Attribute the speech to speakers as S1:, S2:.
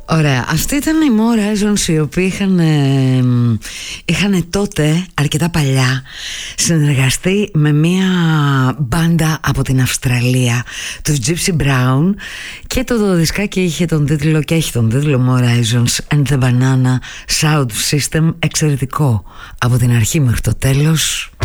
S1: Ωραία, αυτοί ήταν οι More Horizons, οι οποίοι είχαν τότε, αρκετά παλιά, συνεργαστεί με μια μπάντα από την Αυστραλία, τους Gypsy Brown, και το δισκάκι είχε τον τίτλο, και έχει τον τίτλο More Horizons and the Banana Sound System. Εξαιρετικό από την αρχή μέχρι το τέλος.